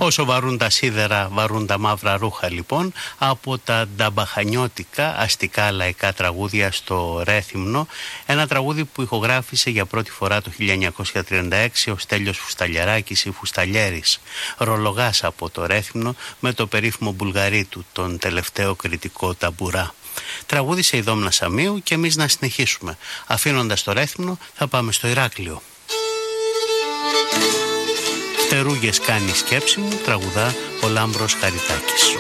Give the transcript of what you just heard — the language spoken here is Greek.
Όσο βαρούν τα σίδερα, βαρούν τα μαύρα ρούχα, λοιπόν, από τα νταμπαχανιώτικα αστικά λαϊκά τραγούδια στο Ρέθυμνο, ένα τραγούδι που ηχογράφησε για πρώτη φορά το 1936 ο Στέλιος Φουσταλιαράκης ή Φουσταλιέρης, ρολογάς από το Ρέθυμνο, με το περίφημο Μπουλγαρί του, τον τελευταίο κριτικό ταμπουρά. Τραγούδισε η Δόμνα Σαμίου και εμείς να συνεχίσουμε. Αφήνοντας το Ρέθυμνο θα πάμε στο Ηράκλειο. Φτερούγες κάνει η σκέψη μου, τραγουδά ο Λάμπρος Χαριτάκης.